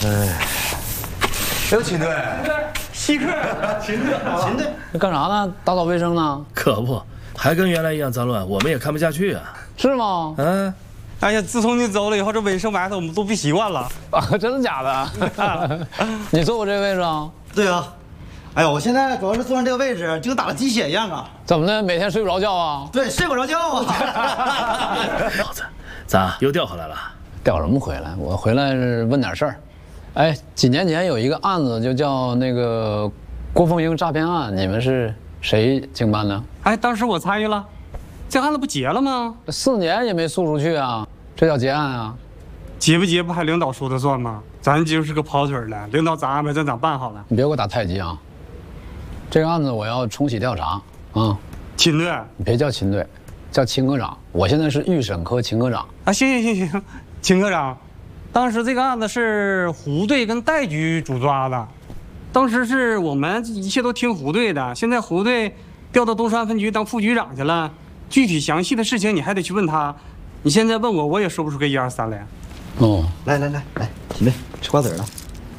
有秦队， 稀客，秦队， 这干啥呢？打扫卫生呢？ 可不，还跟原来一样脏乱，我们也看不下去啊。 是吗？ 嗯。 哎呀，自从你走了以后，这卫生埋汰我们都不习惯了。 啊，真的假的？你坐过这个位置啊？ 对啊。哎呀，我现在主要是坐上这个位置，就跟打了鸡血一样啊！ 怎么的？每天睡不着觉啊？ 对，睡不着觉啊！ 老子，咋又调回来了？ 调什么回来？我回来是问点事儿。哎，几年前有一个案子，就叫那个郭凤英诈骗案，你们是谁经办的？ 哎，当时我参与了，这案子不结了吗 ？4年也没诉出去啊，这叫结案啊？ 结不结不还领导说的算吗？咱就是个跑腿的，领导咋安排咱咋办好了。 你别给我打太极啊！这个案子我要重启调查啊！ 秦队， 你别叫秦队，叫秦科长。我现在是预审科秦科长。 啊，行，秦科长，当时这个案子是胡队跟戴局主抓的，当时是我们一切都听胡队的，现在胡队调到东山分局当副局长去了，具体详细的事情你还得去问他，你现在问我，我也说不出个1、2、3来。 哦， 来，秦队吃瓜子了。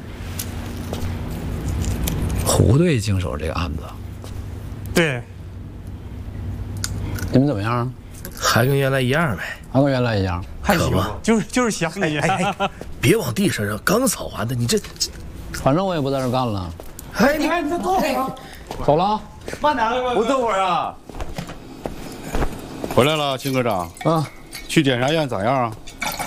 胡队经手这个案子， 对， 你们怎么样？ 还跟原来一样呗， 还跟原来一样， 还行，就是想你。 哎，别往地上扔，刚扫完的，你这， 反正我也不在这干了。 哎，你看你这多好， 走了啊， 慢点， 不等会儿啊。回来了，秦科长。 啊， 去检察院咋样啊？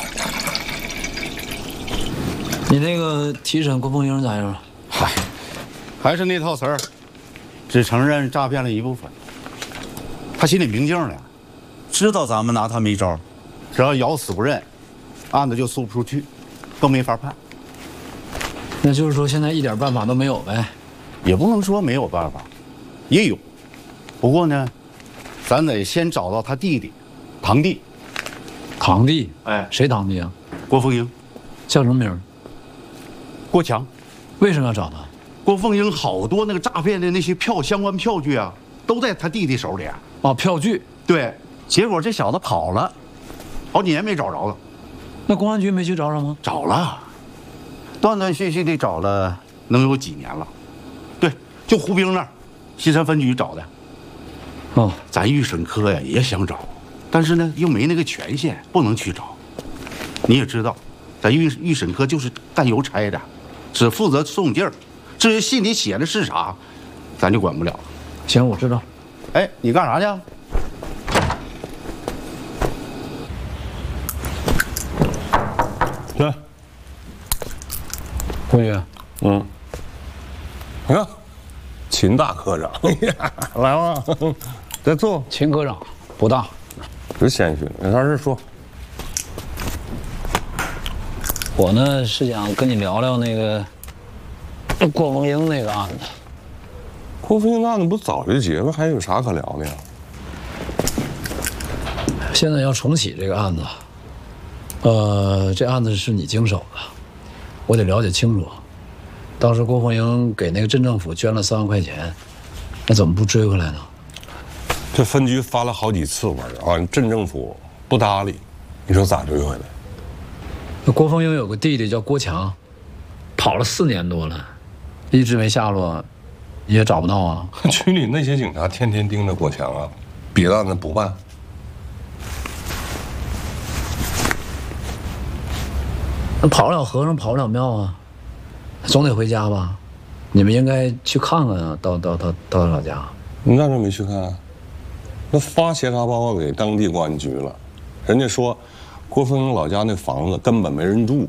你那个提审郭凤英咋样？ 嗨，还是那套词儿，只承认诈骗了一部分。他心里明镜呢，知道咱们拿他没招，只要咬死不认，案子就诉不出去，更没法判。 那就是说现在一点办法都没有呗？ 也不能说没有办法，也有。不过呢，咱得先找到他弟弟，堂弟。 堂弟？ 哎， 谁堂弟啊？ 郭凤英。 叫什么名？ 郭强。 为什么要找他？ 郭凤英好多那个诈骗的那些相关票据啊，都在他弟弟手里。 哦，票据。 对，结果这小子跑了，好几年没找着了。 那公安局没去找找吗？ 找了，断断续续的找了，能有几年了。对，就胡兵那儿，西山分局找的。 哦， 咱预审科呀也想找，但是呢又没那个权限，不能去找。你也知道，咱预审科就是干邮差的，只负责送信儿，至于信里写的是啥，咱就管不了。 行，我知道。 哎，你干啥去？ 来， 胡局。 你看，秦大科长，来吧，再坐。 秦科长不大， 别谦虚，有啥事说。 我呢是想跟你聊聊那个郭凤英那个案子。 郭凤英案子不早就结了，还有啥可聊的呀？ 现在要重启这个案子，这案子是你经手的，我得了解清楚。当时郭凤英给那个镇政府捐了3万块钱，那怎么不追回来呢？ 这分局发了好几次文啊，镇政府不搭理，你说咋追回来？ 那郭凤英有个弟弟叫郭强，跑了4年多了，一直没下落，也找不到啊。 局里那些警察天天盯着郭强啊，别的案子不办。 那跑不了和尚跑不了庙啊，总得回家吧？你们应该去看看啊，到他老家。 你咋就没去看啊？那发协查报告给当地公安局了，人家说郭凤英老家那房子根本没人住，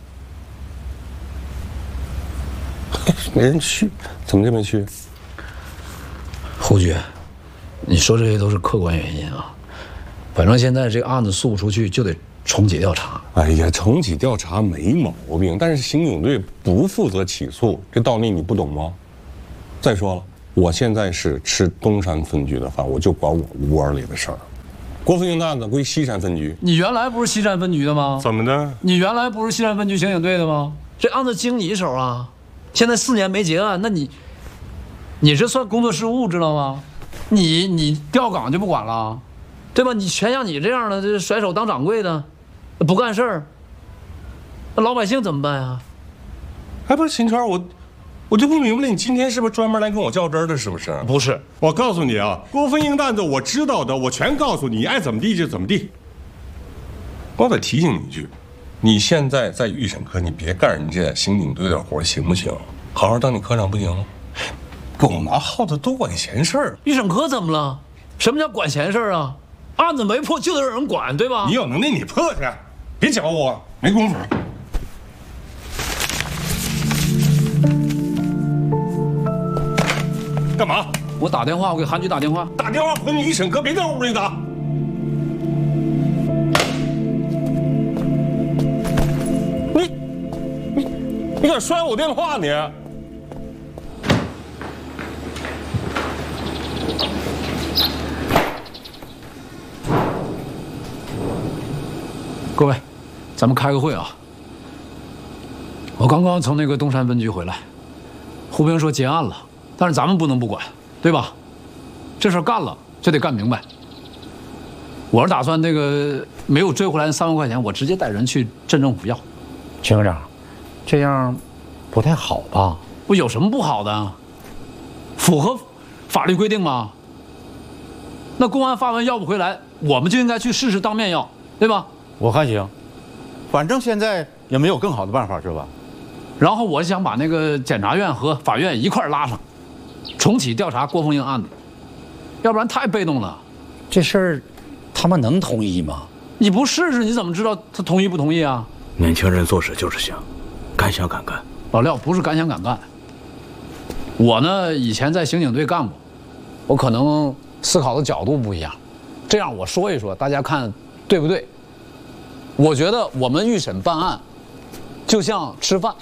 没人去，怎么就没去？ 胡局，你说这些都是客观原因啊。反正现在这个案子诉不出去，就得重启调查。 哎呀，重启调查没毛病，但是刑警队不负责起诉，这道理你不懂吗？再说了，我现在是吃东山分局的饭，我就管我窝里的事儿。郭凤英的案子归西山分局。 你原来不是西山分局的吗？ 怎么的？ 你原来不是西山分局刑警队的吗？这案子经你手啊，现在4年没结案，那你这算工作失误，知道吗？你调岗就不管了，对吧？你全像你这样的，这甩手当掌柜的，不干事儿，那老百姓怎么办呀？ 哎，不是秦川，我就不明白了，你今天是不是专门来跟我较真的？是不是？ 不是， 我告诉你啊，郭凤英的案子我知道的，我全告诉你，爱怎么地就怎么地。我得提醒你一句，你现在在预审科，你别干人家刑警队的活，行不行？好好当你科长不行？狗拿耗子多管闲事儿。 预审科怎么了？什么叫管闲事儿啊？案子没破就得有人管，对吧？ 你有能耐你破去，别搅我，没工夫。干嘛？ 我打电话，我给韩局打电话。 打电话回你预审科，别在屋里打。你敢摔我电话你？ 各位，咱们开个会啊。我刚刚从那个东山分局回来，胡兵说结案了，但是咱们不能不管，对吧？这事儿干了就得干明白。我是打算那个没有追回来的3万块钱，我直接带人去镇政府要。 秦科长，这样不太好吧？ 不有什么不好的？符合法律规定吗？那公安发完要不回来，我们就应该去试试当面要，对吧？ 我看行，反正现在也没有更好的办法，是吧？ 然后我想把那个检察院和法院一块拉上，重启调查郭凤英案子，要不然太被动了。 这事儿，他们能同意吗？ 你不试试，你怎么知道他同意不同意啊？ 年轻人做事就是想，敢想敢干。 老廖不是敢想敢干，我呢以前在刑警队干过，我可能思考的角度不一样。这样我说一说，大家看对不对？我觉得我们预审办案，就像吃饭。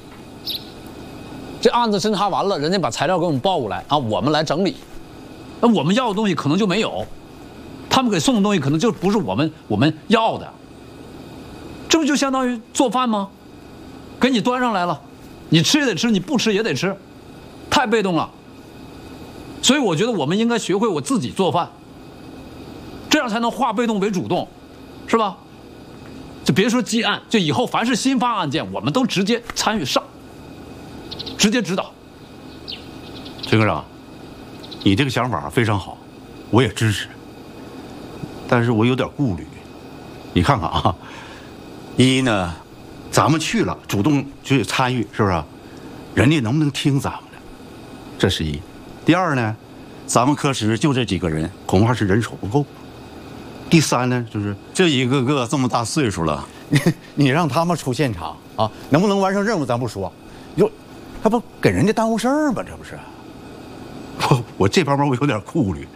这案子侦查完了，人家把材料给我们报过来啊，我们来整理。那我们要的东西可能就没有，他们给送的东西可能就不是我们要的。这不就相当于做饭吗？给你端上来了，你吃也得吃，你不吃也得吃，太被动了。所以我觉得我们应该学会我自己做饭，这样才能化被动为主动，是吧？就别说积案，就以后凡是新发案件，我们都直接参与上，直接指导。 秦科长，你这个想法非常好，我也支持。但是我有点顾虑，你看看啊，一呢，咱们去了，主动去参与，是不是？人家能不能听咱们的？这是一。第二呢，咱们科室就这几个人，恐怕是人手不够。第三呢，就是这一个个这么大岁数了，你让他们出现场啊，能不能完成任务咱不说，他不给人家耽误事儿吗？这不是？我这方面我有点顾虑。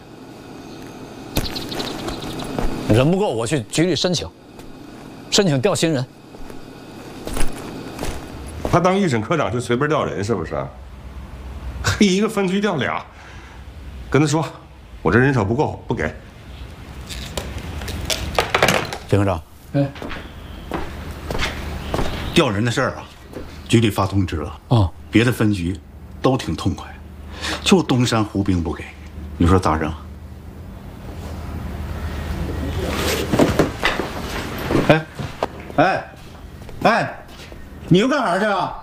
人不够，我去局里申请调新人。 他当预审科长就随便调人，是不是？一个分局调俩，跟他说，我这人手不够，不给。 秦科长，调人的事儿啊，局里发通知了啊，别的分局都挺痛快，就东山胡兵不给，你说咋整？哎，你又干啥去啊？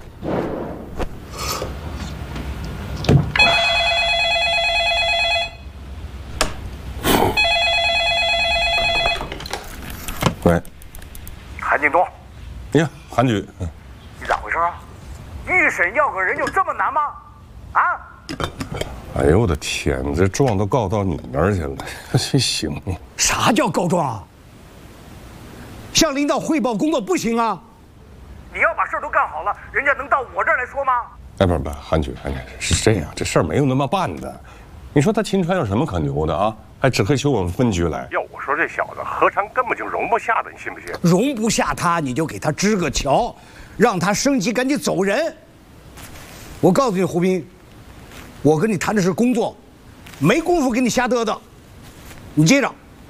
喂， 韩京东， 呀，韩局， 你咋回事啊？预审要个人有这么难吗？啊？ 哎呦我的天，这状都告到你那儿去了，这行吗？ 啥叫告状啊？向领导汇报工作不行啊？ 你要把事儿都干好了，人家能到我这儿来说吗？ 哎，不，韩局，是这样，这事儿没有那么办的。你说他秦川有什么可牛的啊？还指挥起我们分局来？ 要我说，这小子何尝根本就容不下的，你信不信？ 容不下他，你就给他支个桥，让他升级，赶紧走人。我告诉你，胡斌，我跟你谈的是工作，没工夫给你瞎嘚嘚。你接着。